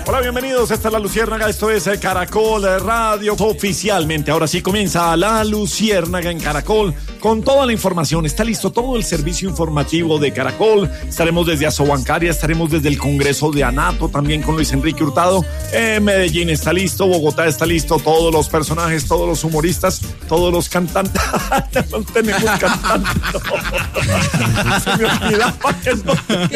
Hola, bienvenidos. Esta es La Luciérnaga. Esto es Caracol Radio. Oficialmente, ahora sí comienza La Luciérnaga en Caracol con toda la información. Está listo todo el servicio informativo de Caracol. Estaremos desde Asobancaria, estaremos desde el Congreso de Anato, también con Luis Enrique Hurtado. Medellín está listo, Bogotá está listo, todos los personajes, todos los humoristas, todos los cantantes. No tenemos cantantes. No. Se me olvidaba que no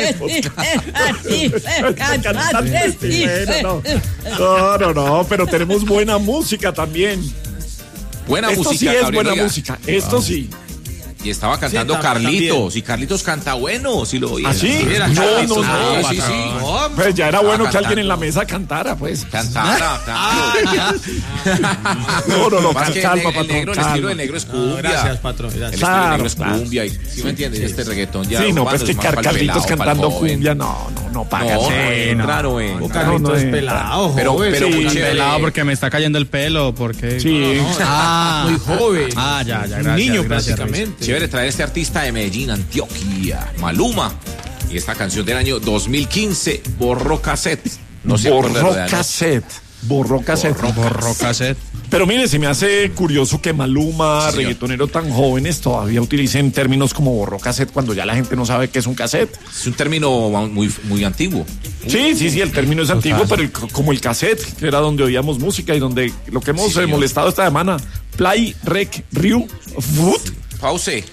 tenemos cantantes. No, pero tenemos buena música también. Buena Esto música, sí es Gabriel, buena oiga. música. Esto sí. Y estaba cantando Carlitos, y Carlitos canta bueno, si lo oí. ¿Ah, sí? No, sí. Pues ya era bueno que alguien en la mesa cantara, pues. Cantara, claro. No, Más que calma, el patrón, negro, el estilo de negro es cumbia. Gracias, patrón. El Gracias. estilo de negro es Claro. cumbia. ¿Sí me entiendes? Este reggaetón ya. Sí, no, urbano pues que es más pa'l Carlitos pelado, cantando pa'l joven. cumbia, no paga. No, Sí, entra, no. Carlitos no, es no, pelado, Pero joven. sí, muy Tan chévere. pelado porque me está cayendo el pelo, porque... Sí. Muy joven. Ya, Un gracias. niño, gracias, prácticamente. Chévere traer a este artista de Medellín, Antioquia, Maluma. Y esta canción del año 2015, Borró Cassette. No sé Borró cassette. Borró cassette. Borró cassette. Pero mire, se me hace curioso que Maluma, Sí, señor. reggaetonero tan jóvenes, todavía utilicen términos como borró cassette cuando ya la gente no sabe qué es un cassette. Es un término muy antiguo. Sí, el término es antiguo, pero como el cassette, que era donde oíamos música y donde lo que hemos Sí, señor. molestado esta semana, play, rec, riu, foot, Pause.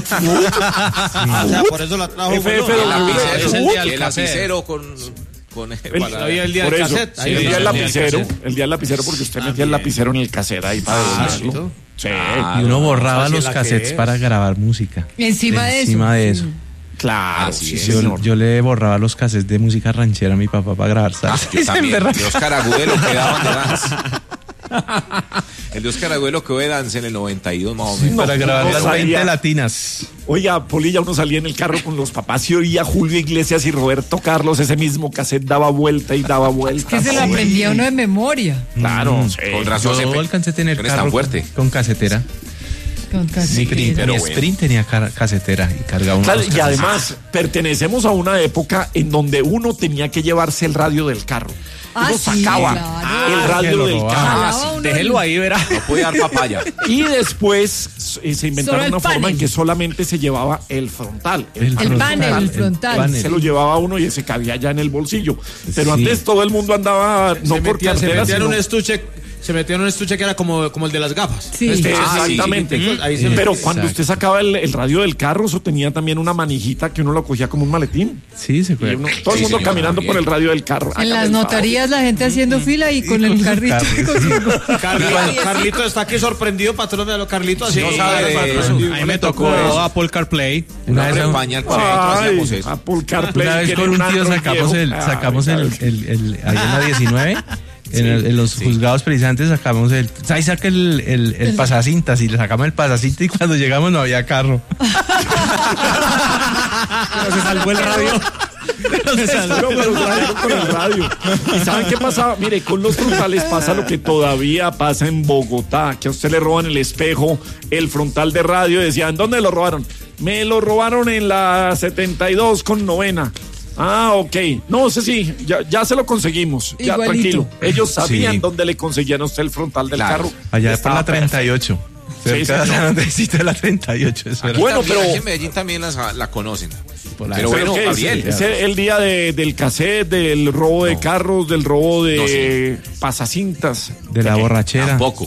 O sea, por eso la trajo. FF, bueno. El lapicero, es el de el Alcacer. lapicero con Todavía el día por del eso, cassette. sí, el día del lapicero, porque usted metía el lapicero en el cassette ahí para decirlo. Sí, Y uno borraba Fácil los la que cassettes es. para grabar música. Encima de eso. claro, Así sí, es. señor. Yo le borraba los cassettes de música ranchera a mi papá para grabar salsa. Yo también. De Oscar Agudelo quedaban de dance. El de Oscar Agudelo quedó de dance en el 92 más o menos. Para grabar no las sabía. 20 latinas. Oiga, Polilla, uno salía en el carro con los papás y oía Julio Iglesias y Roberto Carlos, ese mismo cassette daba vuelta y daba vuelta. Que se lo aprendía uno de memoria. Claro, sí. Con razón Yo alcancé a tener no es tan carro fuerte. con casetera. Con Mi casetera. Sprint tenía casetera y cargaba uno. Claro, y además pertenecemos a una época en donde uno tenía que llevarse el radio del carro. Ah, Uno sí, sacaba claro. el que radio lo del robaba. carro. Jalaba uno Déjelo ahí, verá. No puede dar papaya. Y después se inventaron Solo el una forma panel. en que solamente se llevaba el frontal. El panel, el frontal. Se lo llevaba uno y se cabía ya en el bolsillo. Pero Sí. antes todo el mundo andaba no por Se cartera, metía en sino- un estuche. Se metió en un estuche que era como el de las gafas. Sí. Exactamente. Sí, ahí se Pero metió. cuando usted sacaba el radio del carro, eso tenía también una manijita que uno lo cogía como un maletín. Sí, se Y fue. uno- todo el Sí, mundo señor, caminando también. por el radio del carro. En las Hágame el notarías la gente haciendo fila y con el carrito. Carlito está aquí sorprendido, patrón de lo Carlito. Así Sí, no sabe de- patrón. A mí me tocó Apple CarPlay. Una Una vez, campaña al favor. nosotros Ay, hacíamos eso. Apple CarPlay. una vez tiene con un tío Android sacamos viejo. sacamos Ay, ahí en la 19. En los juzgados precisamente sacamos ahí saca el pasacintas y le sacamos el pasacinta y cuando llegamos no había carro. Pero se salvó el radio. No, pero trajeron con el radio. ¿Y saben qué pasaba? Mire, con los frontales pasa lo que todavía pasa en Bogotá, que a usted le roban el espejo, el frontal de radio, y decían, ¿dónde lo robaron? Me lo robaron en la 72 con novena. Ah, ok. No sé si ya se lo conseguimos. Ya, Igualito. tranquilo. Ellos sabían Sí. dónde le conseguían a usted el frontal del Claro. carro. Allá por Estaba la 38. Sí, Cerca de señor. la Andresita de la 38. Eso era. Bueno, También, pero- aquí en Medellín también la conocen. Pero ¿Pero bueno, qué es? Gabriel. Es el día del cassette, del robo de carros, del robo de pasacintas. De la borrachera. Tampoco.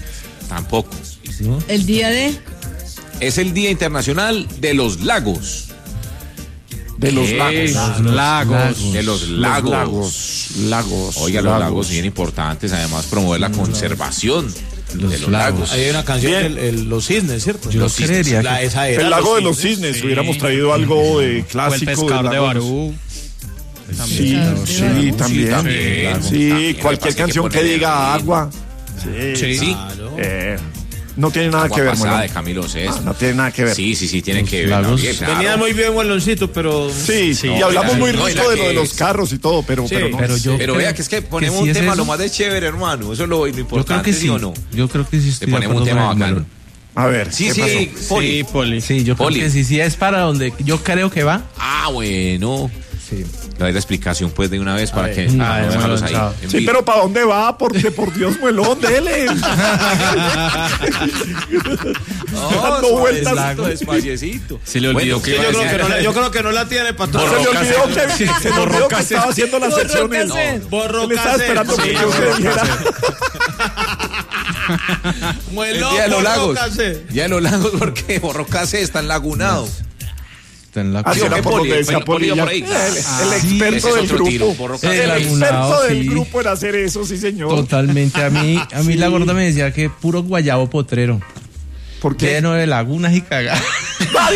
El día de. Es el Día Internacional de los Lagos. De los ¿Qué? lagos. Los lagos. De los lagos. Lagos. Oiga, los lagos bien importantes. Además, promover la conservación de los lagos. Ahí hay una canción, Bien. Los Cisnes, ¿cierto? Yo Los creería La- que esa era El lago de los Cisnes. cisnes. Hubiéramos traído algo de O el clásico. pescador del de lago. Barú. Sí, sí, también. también. Sí, También, cualquier me parece canción que ponerle diga ritmo. agua. Sí. Sí. No tiene nada Agua que ver, pasada Molón. de Camilo Sesto. No tiene nada que ver. Sí, tiene que ver. lagos. Gabriel, claro. Venía muy bien Gualoncito, pero... Sí, Sí, y hablamos no, muy no, rico de lo de que los es- carros y todo, pero no. pero yo Pero creo vea que es que ponemos sí un es tema eso. lo más de chévere, hermano. Eso es lo Yo creo importante, que ¿sí sí. o no? Yo creo que sí estoy Le de ponemos un acuerdo tema con el bacano. Melón. A ver, Sí, ¿qué sí, pasó? Poli. Sí, Poli. Sí, yo creo Poli. que sí es para donde yo creo que va. Ah, bueno. Sí. Le doy la explicación pues de una vez para que démoslo, dejarlos ahí. chao. en Sí, vivo. pero ¿para dónde va? Por Dios, muelón, dele. Dando vueltas. Despaciecito. Se le olvidó que yo creo que no la tiene, patrón. Se le olvidó que estaba haciendo la sección. Él Borró estaba esperando que yo se dijera. El día de los lagos. Día de los lagos porque Borrocase está enlagunado. Está en la Así era por donde decía Polilla. por ahí. El Ese experto es del otro tiro, grupo. Borrocase. El Lagunado, experto del sí. grupo en hacer eso, sí, señor. Totalmente. A mí la gorda me decía que puro guayabo potrero. ¿Por qué? Lleno de lagunas y cagadas.